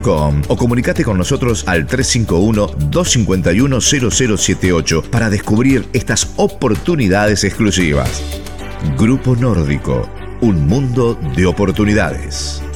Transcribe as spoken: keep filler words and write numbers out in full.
Com, o comunicate con nosotros al tres cinco uno, dos cinco uno, cero cero siete ocho para descubrir estas oportunidades exclusivas. Grupo Nórdico, un mundo de oportunidades.